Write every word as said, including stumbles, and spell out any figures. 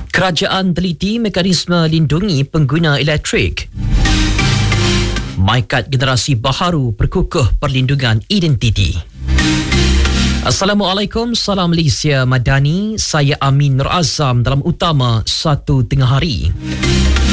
Kerajaan teliti mekanisme lindungi pengguna elektrik. MyKad generasi baharu perkukuh perlindungan identiti. Assalamualaikum, salam Malaysia Madani. Saya Amin Nur Azam dalam utama satu tengah hari.